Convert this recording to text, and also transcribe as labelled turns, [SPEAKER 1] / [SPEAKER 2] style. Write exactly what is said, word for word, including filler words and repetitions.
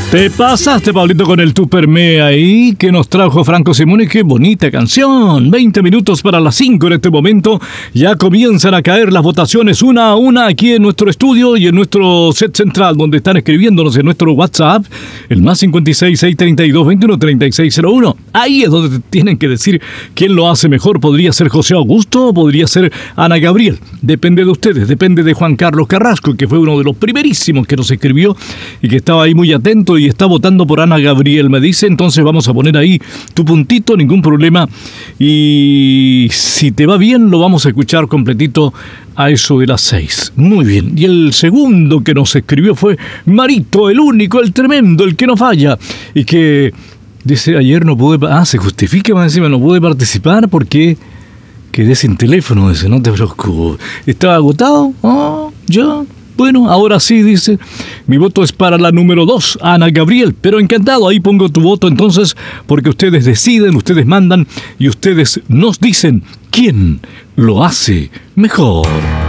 [SPEAKER 1] Te pasaste, Pablito, con el Tuperme ahí que nos trajo Franco Simone. Qué bonita canción. veinte minutos para las cinco en este momento. Ya comienzan a caer las votaciones una a una aquí en nuestro estudio y en nuestro set central, donde están escribiéndonos en nuestro WhatsApp, el más cincuenta y seis, seiscientos treinta y dos, veintiuno, treinta y seis cero uno. Ahí es donde tienen que decir quién lo hace mejor. Podría ser José Augusto o podría ser Ana Gabriel. Depende de ustedes, depende de Juan Carlos Carrasco, que fue uno de los primerísimos que nos escribió y que estaba ahí muy atento y está votando por Ana Gabriel, me dice. Entonces vamos a poner ahí tu puntito, ningún problema, y si te va bien lo vamos a escuchar completito a eso de las seis. Muy bien. Y el segundo que nos escribió fue Marito, el único, el tremendo, el que no falla, y que dice: ayer no pude, ah, se justifica más encima, no pude participar porque quedé sin teléfono. Dice: no te preocupes, estaba agotado. Oh, ya. Bueno, ahora sí, dice, mi voto es para la número dos, Ana Gabriel, pero encantado, ahí pongo tu voto entonces, porque ustedes deciden, ustedes mandan y ustedes nos dicen quién lo hace mejor.